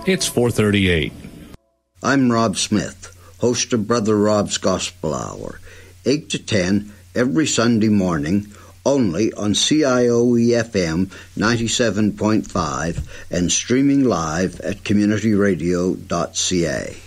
It's 4:38. I'm Rob Smith, host of Brother Rob's Gospel Hour, 8 to 10 every Sunday morning, only on CIOE-FM 97.5 and streaming live at communityradio.ca.